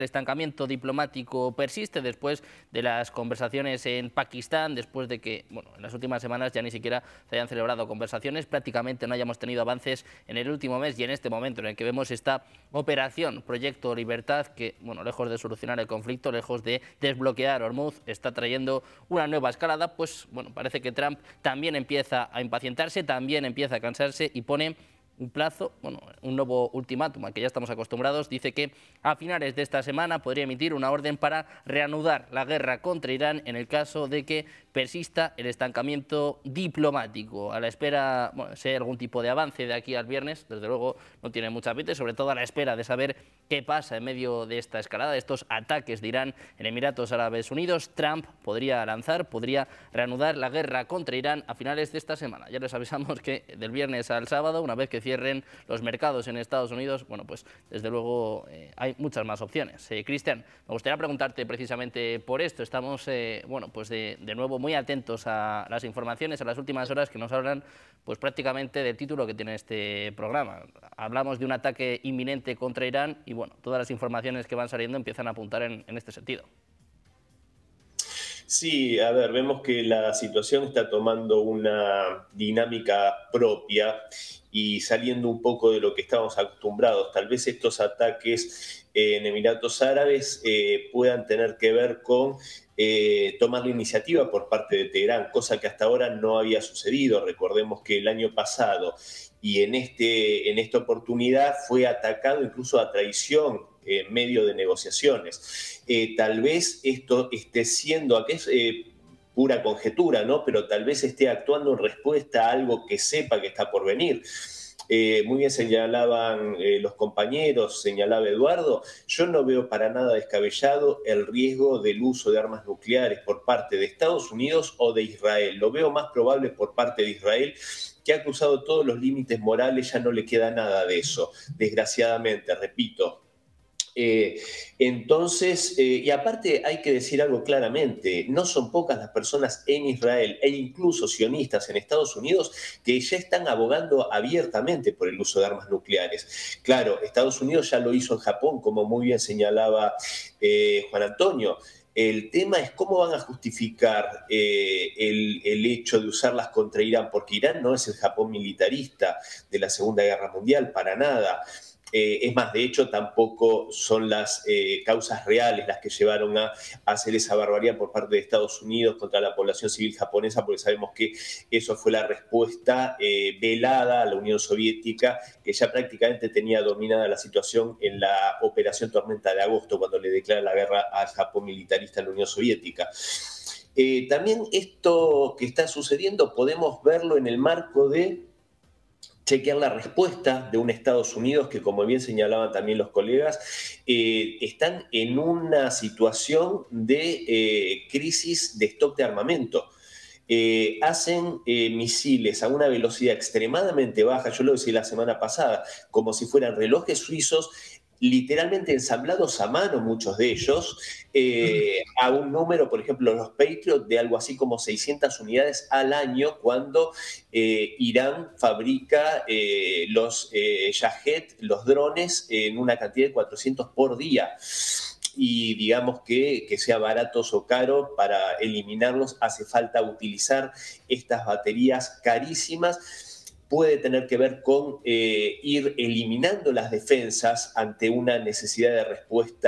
El estancamiento diplomático persiste después de las conversaciones en Pakistán, después de que, bueno, en las últimas semanas ya ni siquiera se hayan celebrado conversaciones, prácticamente no hayamos tenido avances en el último mes y en este momento en el que vemos esta operación Proyecto Libertad que, bueno, lejos de solucionar el conflicto, lejos de desbloquear Hormuz, está trayendo una nueva escalada, pues, bueno, parece que Trump también empieza a impacientarse, también empieza a cansarse y pone un plazo, bueno, un nuevo ultimátum al que ya estamos acostumbrados. Dice que a finales de esta semana podría emitir una orden para reanudar la guerra contra Irán en el caso de que persista el estancamiento diplomático. A la espera, bueno, si hay algún tipo de avance de aquí al viernes, desde luego no tiene mucha pinta, sobre todo a la espera de saber qué pasa en medio de esta escalada, de estos ataques de Irán en Emiratos Árabes Unidos. Trump podría reanudar la guerra contra Irán a finales de esta semana. Ya les avisamos que del viernes al sábado, una vez que cierren los mercados en Estados Unidos, bueno, pues desde luego hay muchas más opciones. Cristian, me gustaría preguntarte precisamente por esto. Estamos, bueno, pues de nuevo muy atentos a las informaciones, a las últimas horas que nos hablan pues prácticamente del título que tiene este programa. Hablamos de un ataque inminente contra Irán y bueno, todas las informaciones que van saliendo empiezan a apuntar en este sentido. Sí, a ver, vemos que la situación está tomando una dinámica propia y saliendo un poco de lo que estábamos acostumbrados. Tal vez estos ataques en Emiratos Árabes puedan tener que ver con tomar la iniciativa por parte de Teherán, cosa que hasta ahora no había sucedido. Recordemos que el año pasado y en esta oportunidad fue atacado incluso a traición en medio de negociaciones. Tal vez esto esté siendo, aquí es pura conjetura, ¿no? Pero tal vez esté actuando en respuesta a algo que sepa que está por venir. Muy bien señalaban los compañeros, señalaba Eduardo, yo no veo para nada descabellado el riesgo del uso de armas nucleares por parte de Estados Unidos o de Israel. Lo veo más probable por parte de Israel, que ha cruzado todos los límites morales, ya no le queda nada de eso, desgraciadamente, repito. Y aparte hay que decir algo claramente, no son pocas las personas en Israel e incluso sionistas en Estados Unidos que ya están abogando abiertamente por el uso de armas nucleares. Claro, Estados Unidos ya lo hizo en Japón, como muy bien señalaba Juan Antonio. El tema es cómo van a justificar el hecho de usarlas contra Irán, porque Irán no es el Japón militarista de la Segunda Guerra Mundial, para nada. Es más, de hecho, tampoco son las causas reales las que llevaron a hacer esa barbaridad por parte de Estados Unidos contra la población civil japonesa, porque sabemos que eso fue la respuesta velada a la Unión Soviética, que ya prácticamente tenía dominada la situación en la Operación Tormenta de Agosto, cuando le declara la guerra al Japón militarista en la Unión Soviética. También esto que está sucediendo podemos verlo en el marco de chequear la respuesta de un Estados Unidos que, como bien señalaban también los colegas, están en una situación de crisis de stock de armamento. Hacen misiles a una velocidad extremadamente baja, yo lo decía la semana pasada, como si fueran relojes suizos, literalmente ensamblados a mano muchos de ellos, a un número, por ejemplo, los Patriot, de algo así como 600 unidades al año, cuando Irán fabrica los Shahed, los drones, en una cantidad de 400 por día. Y digamos que sea baratos o caro, para eliminarlos hace falta utilizar estas baterías carísimas. Puede tener que ver con ir eliminando las defensas ante una necesidad de respuesta